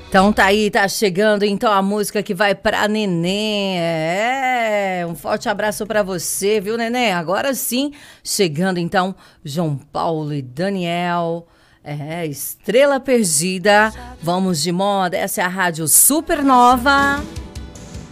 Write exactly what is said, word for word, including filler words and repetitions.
Então tá aí, tá chegando então a música que vai pra Neném. É, um forte abraço pra você, viu, Neném? Agora sim, chegando então João Paulo e Daniel. É, Estrela Perdida. Vamos de moda, essa é a Rádio Supernova.